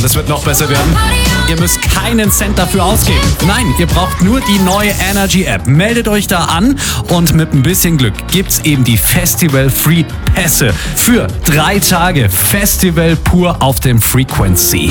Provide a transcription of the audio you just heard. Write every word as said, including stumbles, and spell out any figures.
es wird noch besser werden. Ihr müsst keinen Cent dafür ausgeben. Nein, ihr braucht nur die neue Energy App. Meldet euch da an und mit ein bisschen Glück gibt's eben die Festival Free Pässe für drei Tage Festival pur auf dem Frequency.